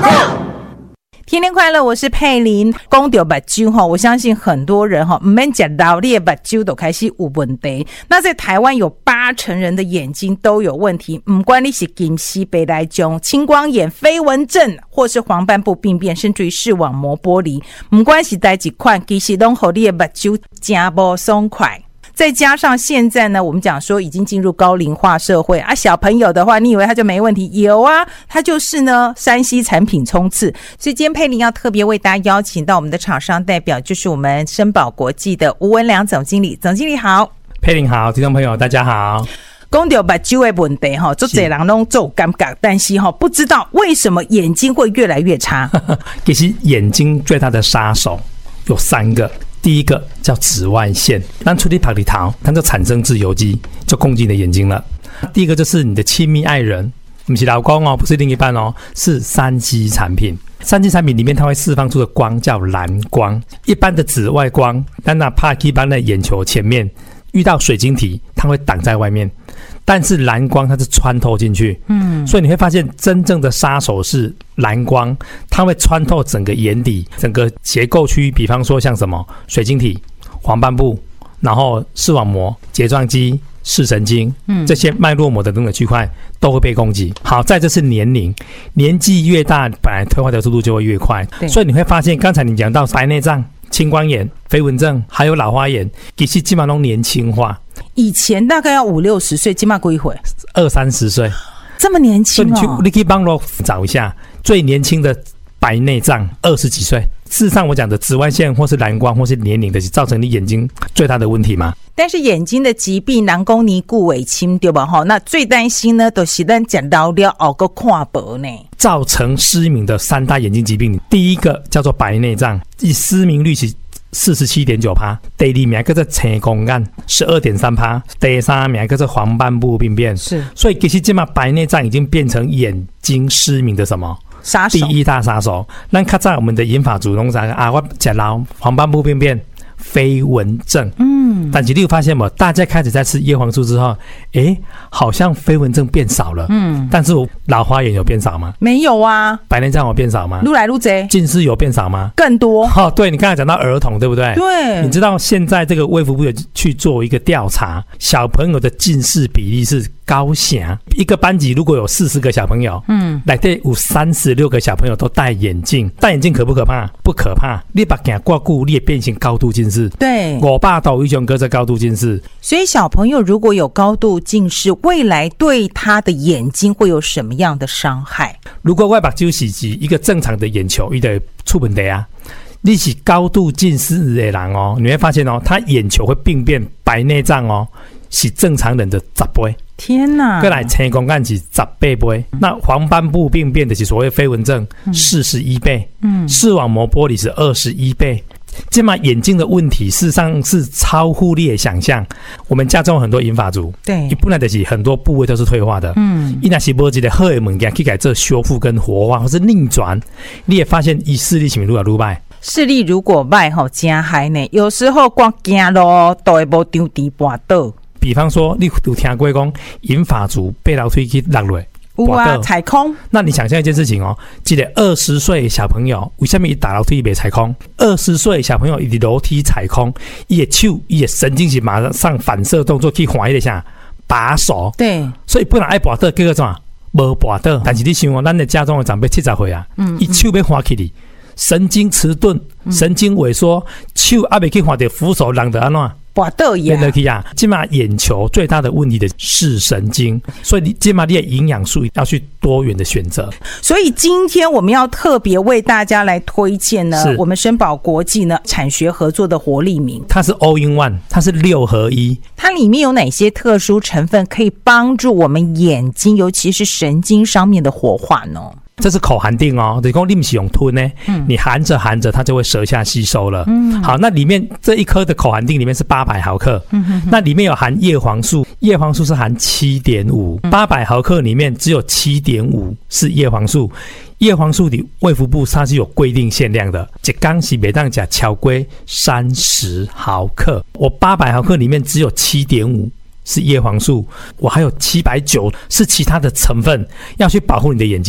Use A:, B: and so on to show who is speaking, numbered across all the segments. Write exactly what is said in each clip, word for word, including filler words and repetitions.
A: 天天快乐，我是佩林。讲到目睭哈，我相信很多人哈，唔免食老你的目睭都开始有问题。那在台湾有八成人的眼睛都有问题，唔管你是近视、白内障、青光眼、飞蚊症，或是黄斑部病变，甚至于视网膜剥离，唔管是哪一款，其实都让你的目睭真不爽快。再加上现在呢，我们讲说已经进入高龄化社会啊，小朋友的话，你以为他就没问题？有啊，他就是呢三 C 产品冲刺。所以今天佩林要特别为大家邀请到我们的厂商代表，就是我们申宝国际的吴文良总经理。总经理好。
B: 佩林好，听众朋友大家好。
A: 讲到目睭的问题哈，做这人都做尴尬，但是哈不知道为什么眼睛会越来越差。
B: 其实眼睛最大的杀手有三个。第一个叫紫外线，当出去跑里头，它就产生自由基，就攻击你的眼睛了。第二个就是你的亲密爱人，不是老公哦，不是另一半哦，是三 C 产品。三 C 产品里面它会释放出的光叫蓝光，一般的紫外光，但哪怕一般的眼球前面遇到水晶体，它会挡在外面。但是蓝光它是穿透进去，嗯，所以你会发现真正的杀手是蓝光，它会穿透整个眼底、整个结构区域，比方说像什么水晶体、黄斑部，然后视网膜、睫状肌、视神经，嗯，这些脉络膜的等等区块都会被攻击。好，再这是年龄，年纪越大，本来退化的速度就会越快，所以你会发现刚才你讲到白内障、青光眼、飞蚊症，还有老花眼，其实基本上都年轻化。
A: 以前大概要五六十岁，今嘛几岁？
B: 二三十岁，
A: 这么年轻哦！
B: 所以你去，你可以帮我找一下最年轻的白内障，二十几岁。事实上，我讲的紫外线或是蓝光或是年龄的，造成你眼睛最大的问题吗？
A: 但是眼睛的疾病，人讲尼古尾清对吧？哈，那最担心呢，都是咱吃老了后个看薄呢。
B: 造成失明的三大眼睛疾病，第一个叫做白内障，以失明率是四十七点九趴，第二名叫做青光眼，十二点三趴，第三名叫做黄斑部病变。是，所以其实这嘛白内障已经变成眼睛失明的什么？
A: 杀手，
B: 第一大杀手。那看在我们的银发族拢讲啊，我吃老黄斑部病变、飞蚊症。嗯，但是你有发现没？大家开始在吃叶黄素之后，诶，好像飞蚊症变少了。嗯，但是我老花眼有变少吗？
A: 没有啊。
B: 白内障有变少吗？
A: 愈来愈多。
B: 近视有变少吗？
A: 更多。
B: 哦，对，你刚才讲到儿童，对不对？
A: 对。你
B: 知道现在这个卫福部有去做一个调查，小朋友的近视比例是高翔，一个班级如果有四十个小朋友，嗯，来对有三十六个小朋友都戴眼镜，戴眼镜可不可怕？不可怕。你把眼挂固，你也变成高度近视。
A: 对，
B: 我爸都有一种哥在高度近视。
A: 所以小朋友如果有高度近视，未来对他的眼睛会有什么样的伤害？
B: 如果我目睭是一个正常的眼球，它就出问题啊。你是高度近视的人哦，你会发现哦，他眼球会病变，白内障哦，是正常人的十倍。
A: 天哪！
B: 再来青光眼是十八倍，那黄斑部病变的是所谓飞蚊症，四十一倍，嗯，视网膜剥离是二十一倍。这嘛眼睛的问题，事实上是超乎你的想象。我们家中很多银发族，对，一本来就是很多部位都是退化的，嗯，伊那是无一个好的物件去改这修复跟活化，或是逆转，你也发现伊视力是愈来愈歹。
A: 视力如果歹吼，真害呢。有时候光走路都会无张地跌倒。
B: 比方说，你有听过讲银发族爬楼梯去落落？
A: 有啊，踩空。
B: 那你想象一件事情哦，记得二十岁小朋友为什么一打楼梯没踩空？二十岁小朋友一楼梯踩空，伊的手、伊的神经是马上反射动作去滑一下把手。对，所以本来爱滑倒，结果怎样？无滑倒。但是你想哦，咱的家中的长辈七十岁啊，嗯，伊手要滑起哩，神经迟钝、神经萎缩，手还没去滑到扶手，人就安怎？
A: 滑倒呀！
B: 变得啊，今嘛眼球最大的问题的视神经，所以你今嘛你的营养素要去多元的选择。
A: 所以今天我们要特别为大家来推荐呢，我们申宝国际呢产学合作的活力明，
B: 它是 all in one， 它是六合一。
A: 它里面有哪些特殊成分可以帮助我们眼睛，尤其是神经上面的活化呢？
B: 这是口含定哦，等于说你不是用吞呢，嗯，你含着含着它就会舌下吸收了。嗯，好，那里面这一颗的口含定里面是八百毫克，嗯哼哼，那里面有含叶黄素，叶黄素是含 七点五， 八百毫克里面只有 七点五 是叶黄素。叶黄素的卫福部它是有规定限量的，一天是不能吃超过三十毫克，我八百毫克里面只有 七点五。是叶黄素，我还有七百九十是其他的成分要去保护你的眼睛的。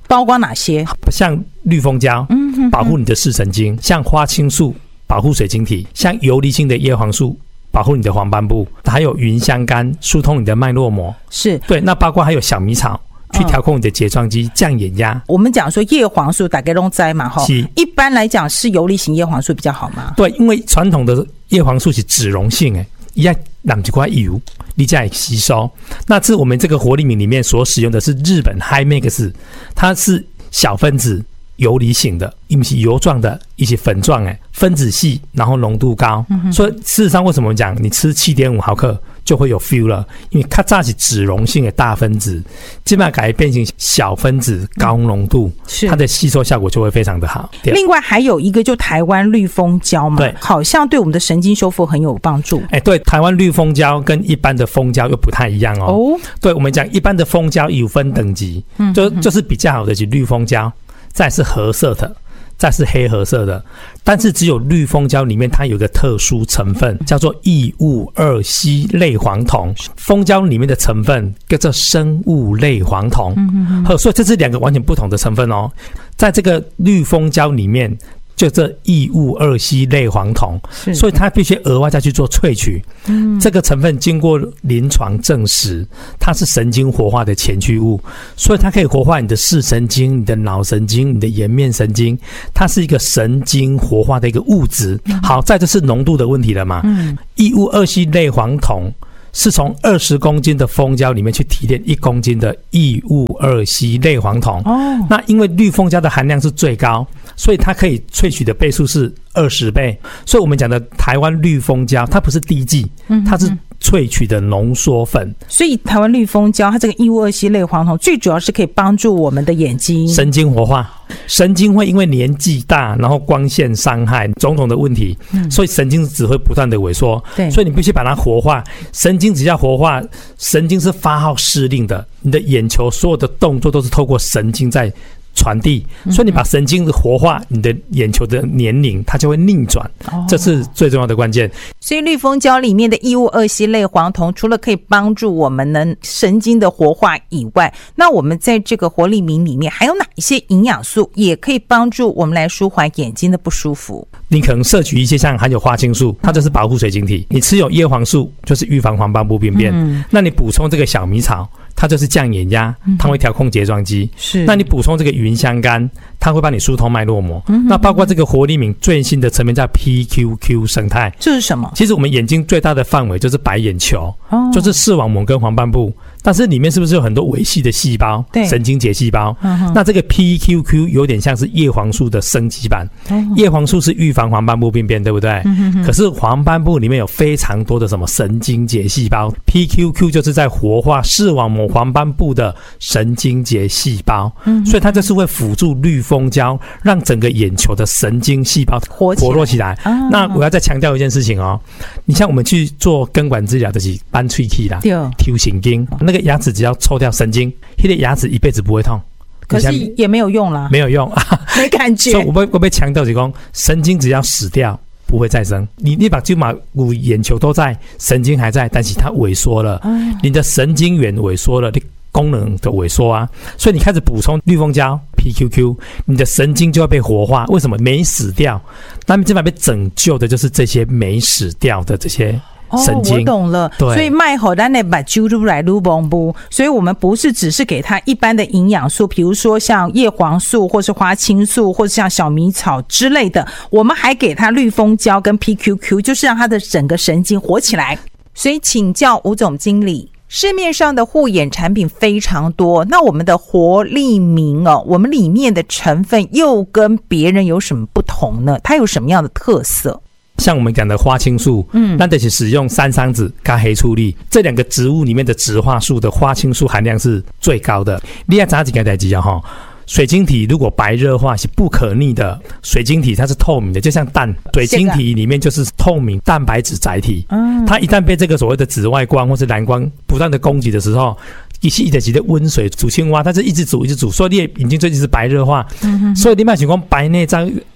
A: 包括哪些？
B: 像绿蜂胶，嗯哼哼，保护你的视神经；像花青素，保护水晶体；像游离性的叶黄素，保护你的黄斑部；还有芸香苷，疏通你的脉络膜。
A: 是
B: 对，那包括还有小米草。去调控你的睫状肌，降眼压。
A: 我们讲说叶黄素大概都知嘛，哈，一般来讲是游离型叶黄素比较好吗？
B: 对，因为传统的叶黄素是脂溶性，哎，一样染一块油，你再吸收。那是我们这个活力敏里面所使用的是日本 Himax， 它是小分子游离型的，因为是油状的，一些粉状，哎，分子细，然后浓度高。嗯、所以事实上，为什么我们讲你吃 七点五 毫克？就会有 feel 了，因为它早是脂溶性的大分子，基本上改变成小分子高浓度，是它的吸收效果就会非常的好。
A: 另外还有一个就台湾绿蜂胶嘛，对，好像对我们的神经修复很有帮助。
B: 哎，对，台湾绿蜂胶跟一般的蜂胶又不太一样哦。哦，对，我们讲一般的蜂胶有分等级，嗯，就就是比较好的是绿蜂胶，再是褐色的。再是黑褐色的，但是只有绿蜂胶里面它有一个特殊成分叫做异戊二烯类黄酮，蜂胶里面的成分叫做生物类黄酮，嗯嗯，所以这是两个完全不同的成分哦。在这个绿蜂胶里面就这异戊二烯类黄酮，所以它必须额外再去做萃取。嗯，这个成分经过临床证实，它是神经活化的前驱物，所以它可以活化你的视神经、你的脑神经、你的颜面神经，它是一个神经活化的一个物质。嗯、好，再就是浓度的问题了嘛。嗯，异戊二烯类黄酮是从二十公斤的蜂胶里面去提炼一公斤的异戊二烯类黄酮。哦，那因为绿蜂胶的含量是最高，所以它可以萃取的倍数是二十倍。所以我们讲的台湾绿蜂胶，它不是滴剂，它是萃取的浓缩粉。
A: 所以台湾绿蜂胶，它这个异戊二烯类黄酮，最主要是可以帮助我们的眼睛
B: 神经活化。神经会因为年纪大，然后光线伤害种种的问题，嗯、所以神经只会不断的萎缩。对，所以你必须把它活化。神经只要活化，神经是发号施令的，你的眼球所有的动作都是透过神经在传递，所以你把神经活化，你的眼球的年龄它就会逆转，哦、这是最重要的关键。
A: 所以绿蜂胶里面的异戊二烯类黄酮，除了可以帮助我们能神经的活化以外，那我们在这个活力敏里面还有哪一些营养素也可以帮助我们来舒缓眼睛的不舒服？
B: 你可能摄取一些像含有花青素，它就是保护水晶体；你吃有叶黄素，就是预防黄斑部病变。嗯、那你补充这个小米草，它就是降眼压，它会调控睫状肌。是，那你补充这个芸香苷，它会帮你疏通脉络膜。嗯、那包括这个活力敏最新的成分叫 P Q Q 生态，
A: 这是什么？
B: 其实我们眼睛最大的范围就是白眼球，哦、就是视网膜跟黄斑部，但是里面是不是有很多微细的细胞？对，神经节细胞。嗯、那这个 P Q Q 有点像是叶黄素的升级版。嗯、叶黄素是预防黄斑部病变，对不对？嗯、可是黄斑部里面有非常多的什么神经节细胞 ，P Q Q 就是在活化视网膜黄斑部的神经节细胞，嗯、所以它就是会辅助绿蜂胶，让整个眼球的神经细胞活络起来。啊、那我要再强调一件事情哦，你像我们去做根管治疗的是搬喙齿啦，抽神经，那个牙齿只要抽掉神经，那个牙齿一辈子不会痛。
A: 可是也没有用啦，
B: 没有用，
A: 没感觉。
B: 所以我被我被强调是说，神经只要死掉，不会再生。你你把就把眼球都在，神经还在，但是它萎缩了，嗯、你的神经元萎缩了，你功能的萎缩啊。所以你开始补充绿蜂胶 P Q Q， 你的神经就要被活化。为什么没死掉？那么这边被拯救的就是这些没死掉的这些。神经，
A: 哦，我懂了。所以卖好咱的把揪出来撸崩不，所以我们不是只是给它一般的营养素，比如说像叶黄素或是花青素或是像小米草之类的，我们还给它绿蜂胶跟 P Q Q， 就是让它的整个神经活起来。所以请教吴总经理，市面上的护眼产品非常多，那我们的活力明哦，我们里面的成分又跟别人有什么不同呢？它有什么样的特色？
B: 像我们讲的花青素，嗯，那得是使用山桑子跟黑醋栗这两个植物里面的植化素的花青素含量是最高的。你要查几个代志啊哈？水晶体如果白热化是不可逆的，水晶体它是透明的，就像蛋，水晶体里面就是透明蛋白质载体，嗯，它一旦被这个所谓的紫外光或是蓝光不断的攻击的时候，一起一直的温水煮青蛙，它是一直煮一直煮，所以你的眼睛最近是白热化，嗯、所以你不要想说白内障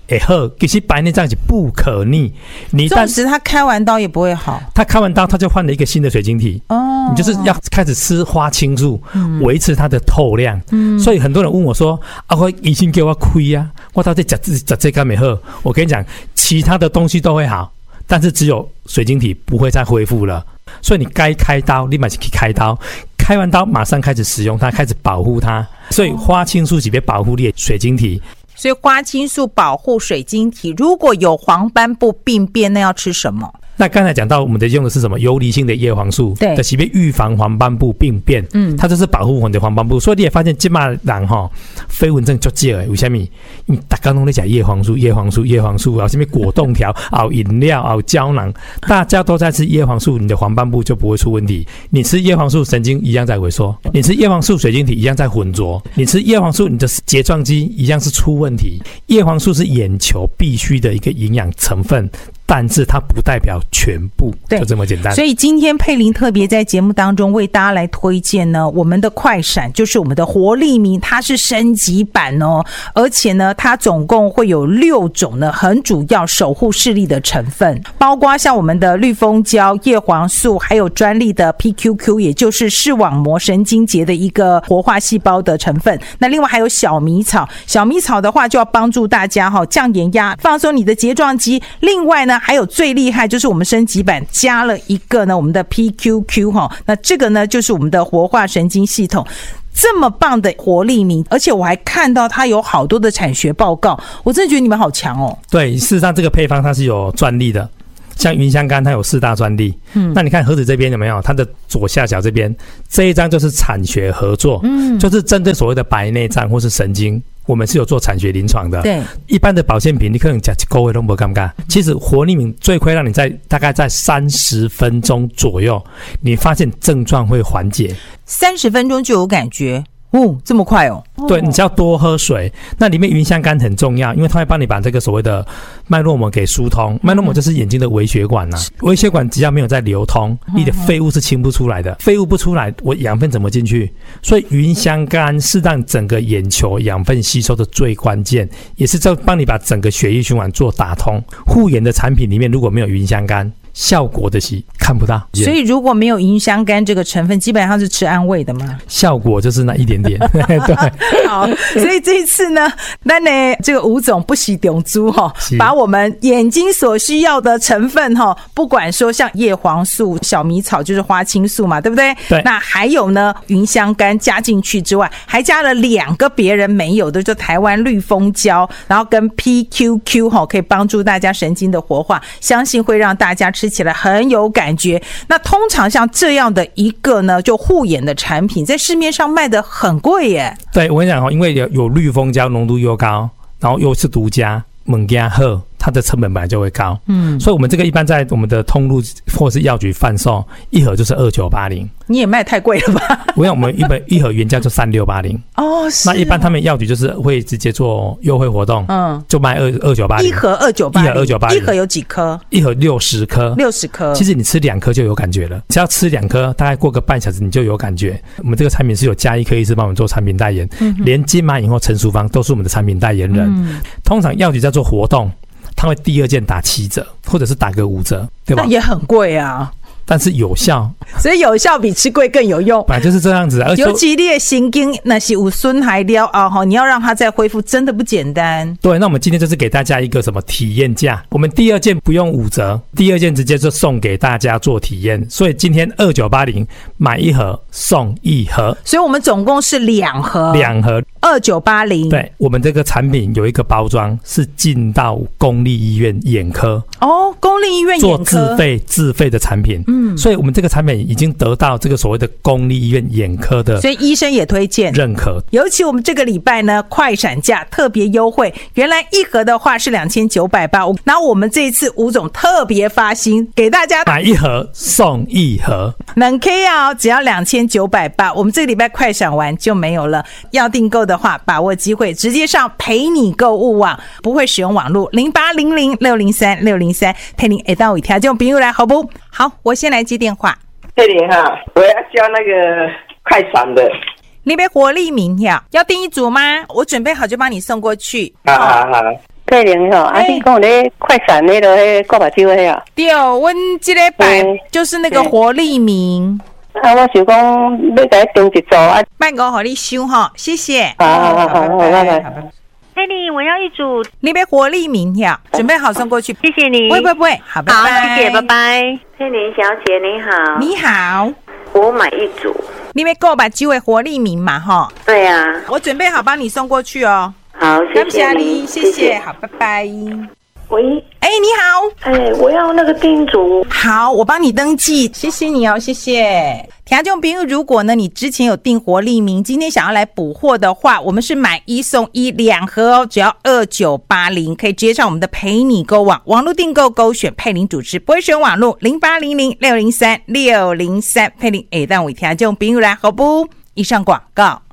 B: 会好，其实白内障是不可逆。你
A: 纵使他开完刀也不会好，
B: 他开完刀他就换了一个新的水晶体哦，你就是要开始吃花青素，维、嗯、持它的透亮。嗯，所以很多人问我说：“啊，我医生给我开啊，我到底吃吃这干没好？”我跟你讲，其他的东西都会好，但是只有水晶体不会再恢复了。所以你该开刀，立马就去开刀。开完刀马上开始使用它，开始保护它。所以花青素是别保护你的水晶体。
A: 所以花青素保护水晶体，如果有黄斑部病变，那要吃什么？
B: 那刚才讲到我们的用的是什么？游离性的叶黄素，对，就是预防黄斑部病变。嗯，它就是保护我们的黄斑部。所以你也发现，现在人哈飞蚊症就少的，为什么？因为大家都在讲叶黄素、叶黄素、叶黄素，然后什么果冻条、还有饮料、还有胶囊，大家都在吃叶黄素，你的黄斑部就不会出问题。你吃叶黄素，神经一样在萎缩；你吃叶黄素，水晶体一样在混浊；你吃叶黄素，你的睫状肌一样是出问题。叶黄素是眼球必须的一个营养成分。但是它不代表全部，就这么简单。
A: 所以今天佩玲特别在节目当中为大家来推荐呢，我们的快闪就是我们的活力明，它是升级版哦，而且呢，它总共会有六种呢很主要守护视力的成分，包括像我们的绿蜂胶、叶黄素，还有专利的 P Q Q， 也就是视网膜神经节的一个活化细胞的成分。那另外还有小米草，小米草的话就要帮助大家哈降眼压，放松你的睫状肌。另外呢。还有最厉害就是我们升级版加了一个呢我们的 P Q Q 哈，那这个呢就是我们的活化神经系统。这么棒的活力明，而且我还看到它有好多的产学报告，我真的觉得你们好强哦。
B: 对，事实上这个配方它是有专利的，像云香干它有四大专利。嗯，那你看盒子这边有没有？它的左下角这边这一张就是产学合作，嗯，就是针对所谓的白内障或是神经。我们是有做产学临床的，对，一般的保健品你可能吃一个月都不尴尬。其实活力明最快让你在大概在三十分钟左右，你发现症状会缓解，
A: 三十分钟就有感觉。哦，这么快哦！
B: 对，你只要多喝水。那里面云香干很重要，因为它会帮你把这个所谓的脉络膜给疏通。脉络膜就是眼睛的微血管呐、啊，微血管只要没有在流通，你的废物是清不出来的。废物不出来，我养分怎么进去？所以云香干是让整个眼球养分吸收的最关键，也是在帮你把整个血液循环做打通。护眼的产品里面如果没有云香干，效果的是看不到。
A: 所以如果没有云香干这个成分，基本上是吃安慰的嘛，
B: 效果就是那一点点。对，
A: 好，所以这一次呢，那呢这个吴总不惜中珠哈，把我们眼睛所需要的成分哈，不管说像叶黄素、小米草就是花青素嘛，对不对？对。那还有呢云香干加进去之外，还加了两个别人没有的，就台湾绿蜂胶，然后跟 P Q Q 哈，可以帮助大家神经的活化，相信会让大家吃起来很有感觉。那通常像这样的一个呢，就护眼的产品，在市面上卖的很贵耶。
B: 对，我跟你讲，因为有有绿蜂胶浓度又高，然后又是独家，猛加好，它的成本本来就会高。嗯，所以我们这个一般在我们的通路或是药局贩售，一盒就是二九八零。
A: 你也卖太贵了吧？
B: 我想我们一本一盒原价就三六八零。哦，是、啊。那一般他们药局就是会直接做优惠活动，嗯，就卖二二九八零，
A: 一盒二九八零，
B: 一盒二九八零，
A: 一盒有几颗？
B: 一盒六十颗，
A: 六十颗。
B: 其实你吃两颗就有感觉了，只要吃两颗，大概过个半小时你就有感觉。我们这个产品是有加医科医师帮我们做产品代言，嗯、连金马影后陈淑芳都是我们的产品代言人。嗯、通常药局在做活动，他会第二件打七折，或者是打个五折，对吧？
A: 那也很贵啊。
B: 但是有效，
A: 所以有效比吃贵更有用，
B: 本来就是这样子、啊。
A: 尤其你的神经那是有损害了啊，你要让它再恢复，真的不简单。
B: 对，那我们今天就是给大家一个什么体验价，我们第二件不用五折，第二件直接就送给大家做体验。所以今天二九八零买一盒送一盒，
A: 所以我们总共是两盒，
B: 两盒
A: 二九八零。
B: 对，我们这个产品有一个包装是进到公立医院眼科
A: 哦，公立医院眼科
B: 做自费自费的产品。嗯，所以我们这个产品已经得到这个所谓的公立医院眼科的，
A: 所以医生也推荐
B: 认可。
A: 尤其我们这个礼拜呢，快闪价特别优惠，原来一盒的话是两千九百八十，然后我们这一次吴总特别发心给大家
B: 买一盒送一盒，
A: 两 K 啊，只要两千九百八十，我们这个礼拜快闪完就没有了。要订购的话，把握机会，直接上陪你购物网，不会使用网络零八零零六零三六零三，陪你一到一条，这种朋友来好不好？我先来接电话。
C: 佩玲哈，我要叫那个快闪的。
A: 你被活力明呀，要订一组吗？我准备好就帮你送过去。
C: 好好好。
D: 佩玲吼，啊，你讲咧快闪那个迄锅目睭迄啊？
A: 对，阮这个摆就是那个活力明。
D: 啊，我想讲要甲你订一组啊，
A: 拜五互你收吼，谢谢。
D: 好好好好，拜拜。
E: 佩玲，我要一组，
A: 你别活力明呀，准备好送过去。
E: 谢谢你。
A: 喂喂喂，好，拜拜。
E: 好，谢谢，拜拜。
F: 佩玲小姐你好。
A: 你好，
F: 我买一组。
A: 你别购把机会活力明嘛哈。
F: 对啊，
A: 我准备好帮你送过去哦。
F: 好，谢谢你，
A: 谢谢，好，拜拜。
F: 喂，
A: 哎，你好，
F: 哎，我要那个叮嘱。
A: 好，我帮你登记，谢谢你哦，谢谢。听众朋友，如果呢你之前有订活力明，今天想要来补货的话，我们是买一送一两盒哦，只要二九八零，可以直接上我们的陪你购网网络订购，勾选佩玲主持，不会选网络零八零零六零三六零三，佩玲哎，但我听众朋友来好不？以上广告。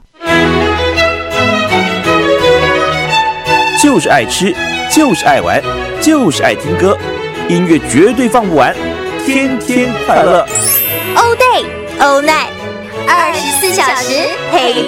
G: 就是爱吃，就是爱玩，就是爱听歌，音乐绝对放不完，天天快乐。
H: All day, all night，二十四小时陪